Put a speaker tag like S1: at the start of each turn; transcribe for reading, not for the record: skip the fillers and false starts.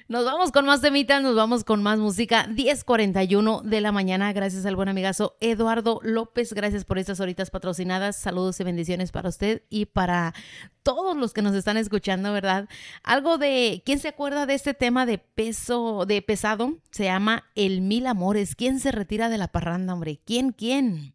S1: Nos vamos con más temitas, nos vamos con más música. 10:41 de la mañana. Gracias al buen amigazo Eduardo López. Gracias por estas horitas patrocinadas. Saludos y bendiciones para usted y para todos los que nos están escuchando, ¿verdad? Algo de, ¿quién se acuerda de este tema de peso, de pesado? Se llama El Mil Amores. ¿Quién se retira de la parranda, hombre? ¿Quién?